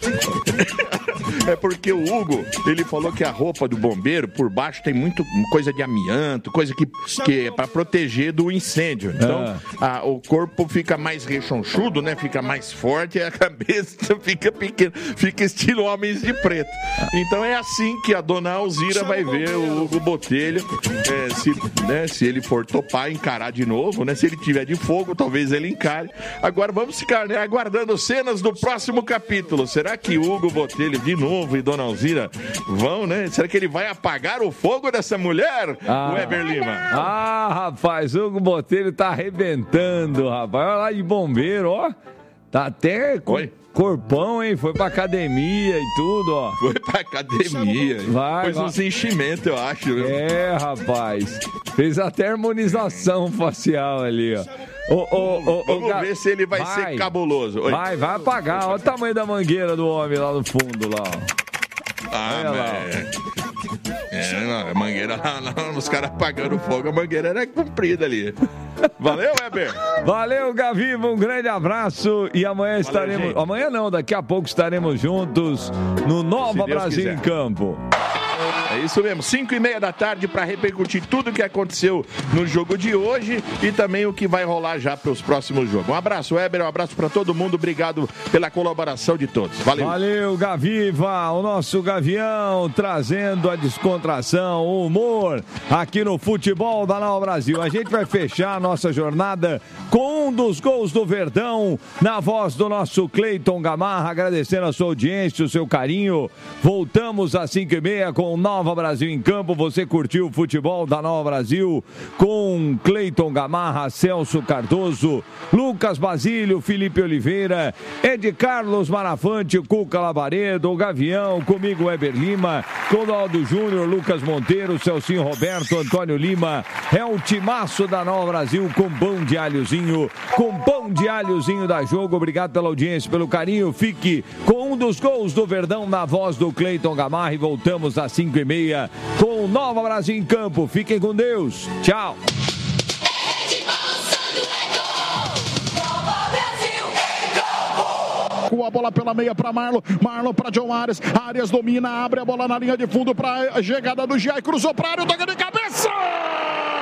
É porque o Hugo, ele falou que a roupa do bombeiro, por baixo, tem muito coisa de amianto, coisa que, que é pra proteger do incêndio. Então, a- o corpo fica mais rechonchudo, né? Fica mais forte e a cabeça fica pequena. Fica estilo Homens de Preto. Então é assim que a dona Alzira vai ver o Hugo Botelho. É, se, né, se ele for topar, encarar de novo, né? Se ele tiver de fogo, talvez ele encare. Agora vamos ficar, né, aguardando cenas do próximo capítulo. Será que Hugo Botelho de novo e dona Alzira vão, né? Será que ele vai apagar o fogo dessa mulher, Ah. Weber Lima? Ah, rapaz, o Hugo Botelho tá arrebentando, rapaz. Olha lá de bombeiro, ó. Tá até com corpão, hein? Foi pra academia e tudo, ó. Foi pra academia. Vai, Pôs vai. uns enchimentos, eu acho. Viu? É, rapaz. Fez até harmonização facial ali, ó. Ô, ô, ô, ô, Vamos Ga- ver se ele vai, ser cabuloso. Oi. Vai, vai apagar. Olha o tamanho da mangueira do homem lá no fundo, lá, ó. Ah, Olha lá, mas... É, não, a mangueira lá, lá, os caras apagando o fogo, a mangueira era comprida ali. Valeu, Weber? Valeu, Gaviva, um grande abraço e amanhã estaremos... gente. Amanhã não, daqui a pouco estaremos juntos no Nova Se Deus Brasil quiser. em Campo. É isso mesmo, cinco e meia da tarde para repercutir tudo o que aconteceu no jogo de hoje e também o que vai rolar já para os próximos jogos. Um abraço, Weber, um abraço para todo mundo, obrigado pela colaboração de todos. Valeu. Valeu, Gaviva, o nosso Gavião trazendo a descontração, o humor aqui no futebol da Nova Brasil. A gente vai fechar a nossa jornada com um dos gols do Verdão, na voz do nosso Cleiton Gamarra, agradecendo a sua audiência, o seu carinho. Voltamos às cinco e meia com o Nova Brasil em Campo. Você curtiu o futebol da Nova Brasil com Cleiton Gamarra, Celso Cardoso, Lucas Basílio, Felipe Oliveira, Ed Carlos Marafante, Cuca Labaredo, o Gavião, comigo Weber Lima, Clodaldo Júnior, Lucas Monteiro, Celcinho Roberto, Antônio Lima. É o timaço da Nova Brasil com pão de alhozinho, com pão de alhozinho da Jogo. Obrigado pela audiência, pelo carinho. Fique com um dos gols do Verdão na voz do Cleiton Gamarra e voltamos às cinco e meia com o Nova Brasil em Campo. Fiquem com Deus. Tchau. Com a bola pela meia para Marlon, Marlon para John Arias, Arias domina, abre a bola na linha de fundo para a chegada do Giai, cruzou para a área, toca de cabeça!